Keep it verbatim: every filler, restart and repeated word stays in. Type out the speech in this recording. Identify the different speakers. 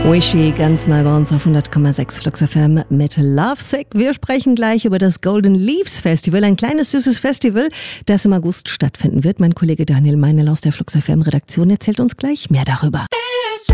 Speaker 1: Wishy, ganz neu bei uns auf hundert Komma sechs Flux F M mit Lovesick. Wir sprechen gleich über das Golden Leaves Festival, ein kleines, süßes Festival, das im August stattfinden wird. Mein Kollege Daniel Meinl aus der Flux F M Redaktion erzählt uns gleich mehr darüber.